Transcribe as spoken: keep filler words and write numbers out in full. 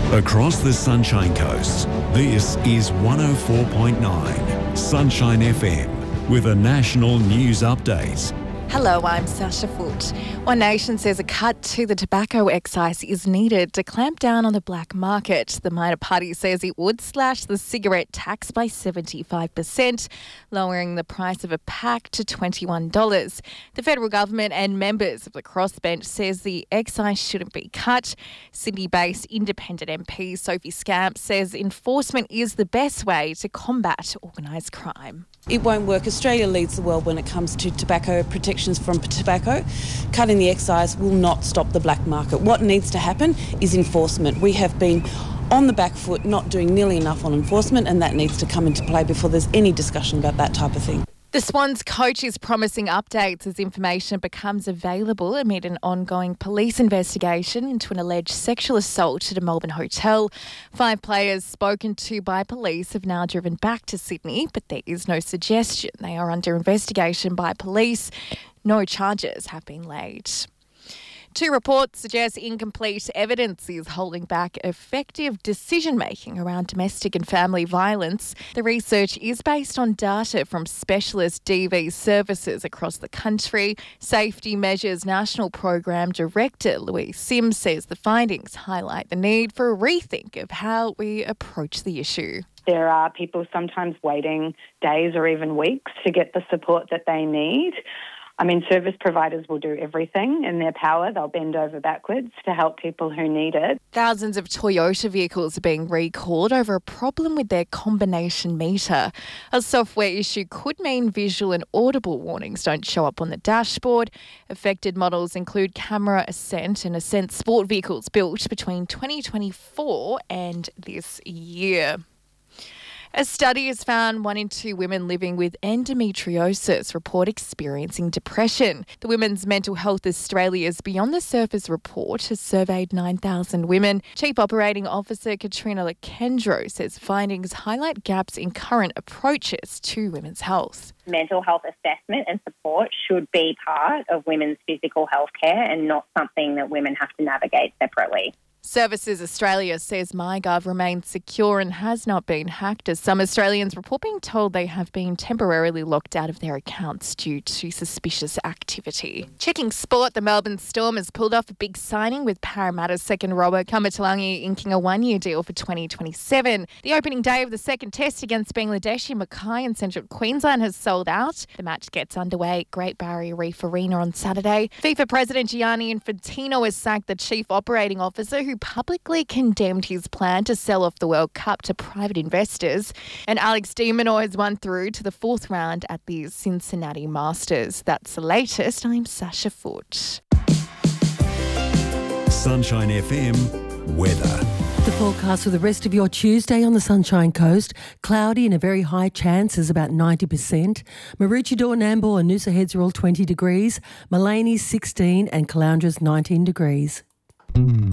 Across the Sunshine Coast, this is one oh four point nine Sunshine F M with a national news update. Hello, I'm Sasha Foote. One Nation says a cut to the tobacco excise is needed to clamp down on the black market. The minor party says it would slash the cigarette tax by seventy-five percent, lowering the price of a pack to twenty-one dollars. The federal government and members of the crossbench says the excise shouldn't be cut. Sydney-based independent M P Sophie Scamp says enforcement is the best way to combat organised crime. It won't work. Australia leads the world when it comes to tobacco protections from tobacco. Cutting the excise will not stop the black market. What needs to happen is enforcement. We have been on the back foot, not doing nearly enough on enforcement, and that needs to come into play before there's any discussion about that type of thing. The Swans coach is promising updates as information becomes available amid an ongoing police investigation into an alleged sexual assault at a Melbourne hotel. Five players spoken to by police have now driven back to Sydney, but there is no suggestion they are under investigation by police. No charges have been laid. Two reports suggest incomplete evidence is holding back effective decision-making around domestic and family violence. The research is based on data from specialist D V services across the country. Safety Measures National Program Director Louise Sims says the findings highlight the need for a rethink of how we approach the issue. There are people sometimes waiting days or even weeks to get the support that they need. I mean, service providers will do everything in their power. They'll bend over backwards to help people who need it. Thousands of Toyota vehicles are being recalled over a problem with their combination meter. A software issue could mean visual and audible warnings don't show up on the dashboard. Affected models include Camera, Ascent and Ascent Sport vehicles built between twenty twenty-four and this year. A study has found one in two women living with endometriosis report experiencing depression. The Women's Mental Health Australia's Beyond the Surface report has surveyed nine thousand women. Chief Operating Officer Katrina Lakendro says findings highlight gaps in current approaches to women's health. Mental health assessment and support should be part of women's physical health care and not something that women have to navigate separately. Services Australia says MyGov remains secure and has not been hacked, as some Australians report being told they have been temporarily locked out of their accounts due to suspicious activity. Checking sport, the Melbourne Storm has pulled off a big signing with Parramatta's second rower Kamatalangi inking a one-year deal for twenty twenty-seven. The opening day of the second test against Bangladeshi Mackay in central Queensland has sold out. The match gets underway at Great Barrier Reef Arena on Saturday. FIFA President Gianni Infantino has sacked the Chief Operating Officer who publicly condemned his plan to sell off the World Cup to private investors. And Alex de Minaur has won through to the fourth round at the Cincinnati Masters. That's the latest. I'm Sasha Foote. Sunshine F M weather. The forecast for the rest of your Tuesday on the Sunshine Coast, cloudy and a very high chance is about ninety percent. Maroochydore, Nambour and Noosa Heads are all twenty degrees. Mullaney's sixteen and Calandra's nineteen degrees.